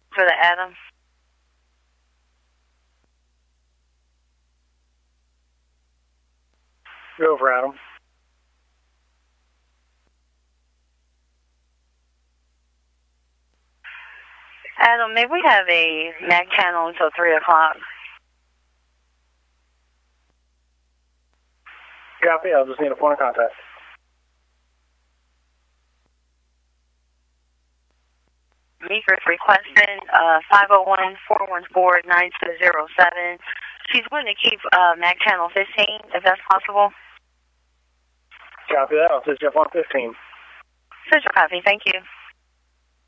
for the Adam. Go over, Adam. Adam, may we have a MAC channel until 3 o'clock? Copy, I'll just need a point of contact. Meeker's requesting 501-414-9207. She's going to keep MAC channel 15, if that's possible. Copy that, I'll switch you up on 15. Central copy, thank you.